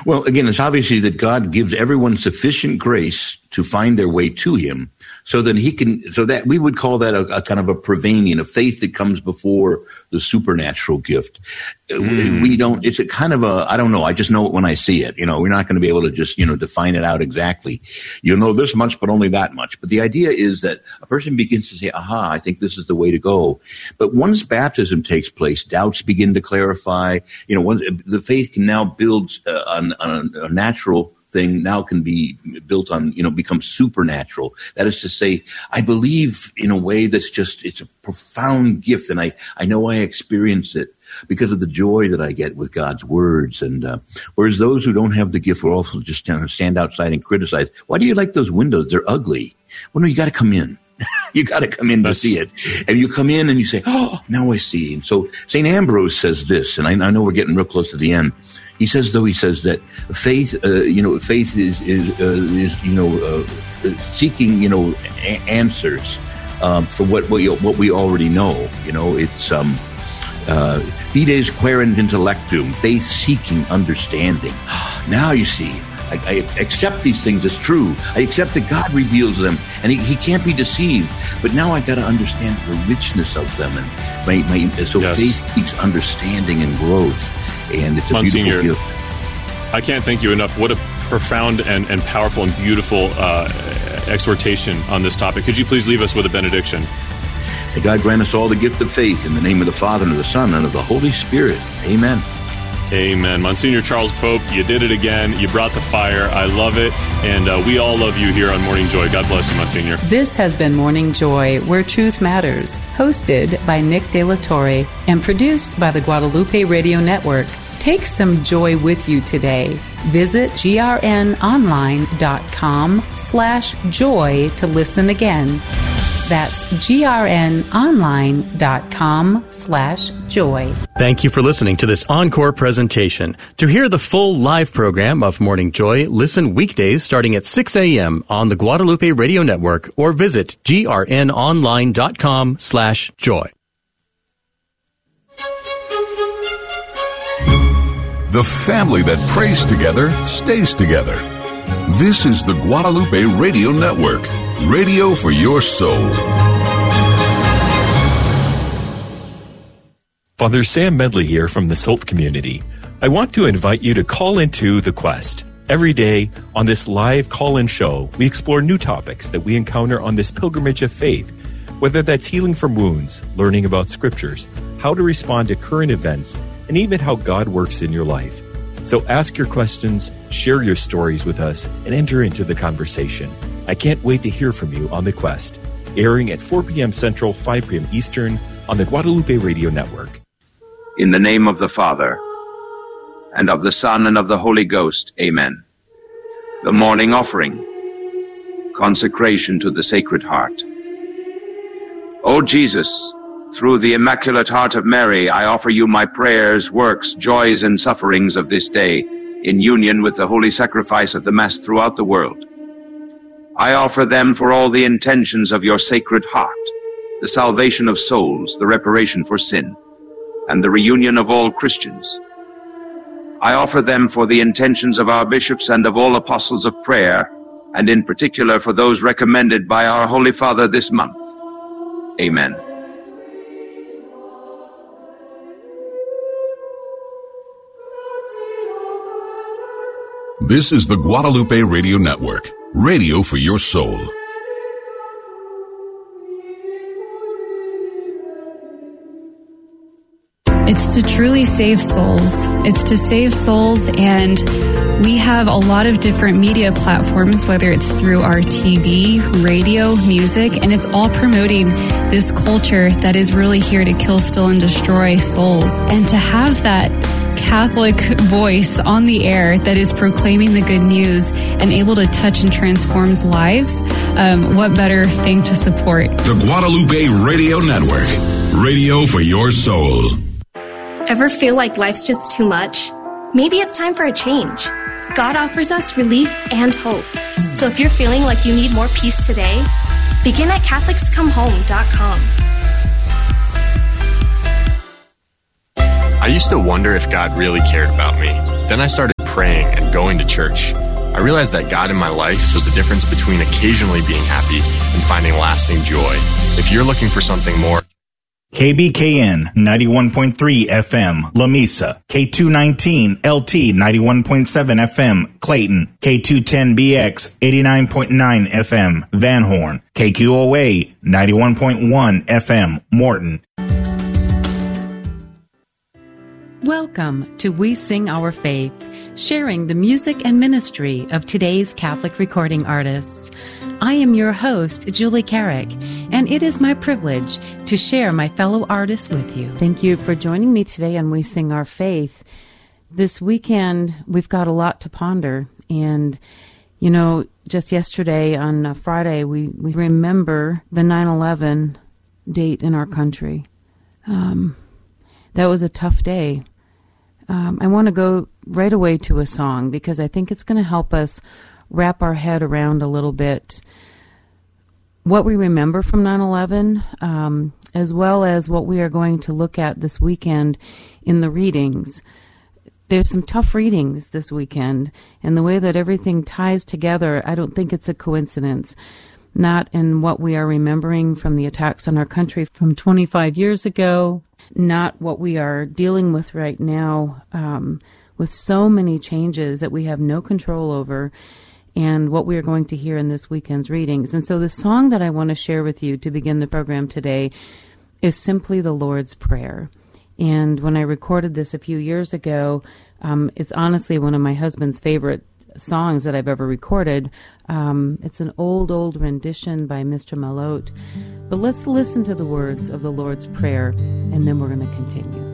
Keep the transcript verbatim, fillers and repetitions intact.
Well, again, it's obviously that God gives everyone sufficient grace to find their way to him so that he can, so that we would call that a, a kind of a Prevenient, a faith that comes before the supernatural gift. Mm. We don't, it's a kind of a, I don't know, I just know it when I see it. You know, we're not going to be able to just, you know, define it out exactly. You know this much, but only that much. But the idea is that a person begins to say, aha, I think this is the way to go. But once baptism takes place, doubts begin to clarify. You know, once, the faith can now build uh, on, on a, a natural thing now can be built on, you know, become supernatural. That is to say, I believe in a way that's just, it's a profound gift. And I, I know I experience it because of the joy that I get with God's words. And, uh, whereas those who don't have the gift will also just kind of stand outside and criticize. Why do you like those windows? They're ugly. Well, no, you got to come in. You got to come in That's, to see it. And you come in and you say, oh, now I see. And so Saint Ambrose says this, and I, I know we're getting real close to the end. He says, though, he says that faith, uh, you know, faith is, is, uh, is you know, uh, seeking, you know, a- answers um, for what, what, you, what we already know. You know, it's um, uh, fides querens intellectum, faith seeking understanding. Now you see, I, I accept these things as true. I accept that God reveals them, and he, he can't be deceived. But now I got to understand the richness of them, and my, my, so yes. Faith seeks understanding and growth. And it's a Monsignor, beautiful gift. I can't thank you enough. What a profound and, and powerful and beautiful uh, exhortation on this topic. Could you please leave us with a benediction? May God grant us all the gift of faith in the name of the Father, and of the Son, and of the Holy Spirit. Amen. Amen. Monsignor Charles Pope, you did it again. You brought the fire. I love it. And uh, we all love you here on Morning Joy. God bless you, Monsignor. This has been Morning Joy, where truth matters, hosted by Nick De La Torre and produced by the Guadalupe Radio Network. Take some joy with you today. Visit grnonline.com slash joy to listen again. That's grnonline.com slash joy. Thank you for listening to this encore presentation. To hear the full live program of Morning Joy, listen weekdays starting at six a.m. on the Guadalupe Radio Network or visit grnonline.com slash joy. The family that prays together stays together. This is the Guadalupe Radio Network, radio for your soul. Father Sam Medley here from the Salt community. I want to invite you to call into The Quest. Every day on this live call-in show, we explore new topics that we encounter on this pilgrimage of faith, whether that's healing from wounds, learning about scriptures, how to respond to current events, and even how God works in your life. So ask your questions, share your stories with us, and enter into the conversation. I can't wait to hear from you on The Quest, airing at four p.m. Central, five p.m. Eastern on the Guadalupe Radio Network. In the name of the Father, and of the Son, and of the Holy Ghost, amen. The morning offering, consecration to the Sacred Heart. O Jesus, through the Immaculate Heart of Mary, I offer you my prayers, works, joys, and sufferings of this day, in union with the holy sacrifice of the Mass throughout the world. I offer them for all the intentions of your Sacred Heart, the salvation of souls, the reparation for sin, and the reunion of all Christians. I offer them for the intentions of our bishops and of all apostles of prayer, and in particular for those recommended by our Holy Father this month. Amen. This is the Guadalupe Radio Network, radio for your soul. It's to truly save souls. It's to save souls, and we have a lot of different media platforms, whether it's through our T V, radio, music, and it's all promoting this culture that is really here to kill, steal, and destroy souls. And to have that Catholic voice on the air that is proclaiming the good news and able to touch and transform lives, um, what better thing to support? The Guadalupe Radio Network, radio for your soul. Ever feel like life's just too much? Maybe it's time for a change. God offers us relief and hope. So if you're feeling like you need more peace today, begin at Catholics Come Home dot com. I used to wonder if God really cared about me. Then I started praying and going to church, I realized that God in my life was the difference between occasionally being happy and finding lasting joy. If you're looking for something more, K B K N ninety-one point three F M, La Mesa, K two nineteen L T ninety-one point seven F M, Clayton, K two ten B X eighty-nine point nine F M, Van Horn, K Q O A ninety-one point one F M, Morton. Welcome to We Sing Our Faith, sharing the music and ministry of today's Catholic recording artists. I am your host, Julie Carrick, and it is my privilege to share my fellow artists with you. Thank you for joining me today on We Sing Our Faith. This weekend, we've got a lot to ponder, and, you know, just yesterday on uh, Friday, we, we remember the nine eleven date in our country. Um, that was a tough day. Um, I want to go right away to a song because I think it's going to help us wrap our head around a little bit what we remember from nine eleven, um, as well as what we are going to look at this weekend in the readings. There's some tough readings this weekend, and the way that everything ties together, I don't think it's a coincidence. Not in what we are remembering from the attacks on our country from twenty-five years ago, not what we are dealing with right now, um, with so many changes that we have no control over, and what we are going to hear in this weekend's readings. And so the song that I want to share with you to begin the program today is simply the Lord's Prayer. And when I recorded this a few years ago, um, it's honestly one of my husband's favorite songs that I've ever recorded. Um, it's an old, old rendition by Mister Malotte. But let's listen to the words of the Lord's Prayer, and then we're going to continue.